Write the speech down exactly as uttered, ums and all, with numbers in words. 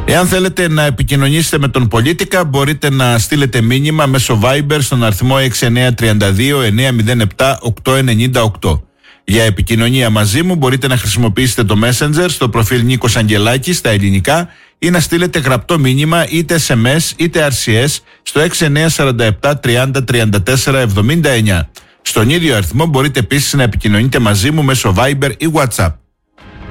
Εάν θέλετε να επικοινωνήσετε με τον Πολίτικα, μπορείτε να στείλετε μήνυμα μέσω Viber στον αριθμό έξι εννιά τρία δύο εννιά μηδέν επτά οκτώ εννιά οκτώ. Για επικοινωνία μαζί μου μπορείτε να χρησιμοποιήσετε το Messenger στο προφίλ Νίκος Αγγελάκης στα ελληνικά ή να στείλετε γραπτό μήνυμα είτε ες εμ ες είτε αρ σι ες στο έξι εννιά τέσσερα επτά τριάντα τριάντα τέσσερα εβδομήντα εννιά. Στον ίδιο αριθμό μπορείτε επίσης να επικοινωνείτε μαζί μου μέσω Viber ή WhatsApp.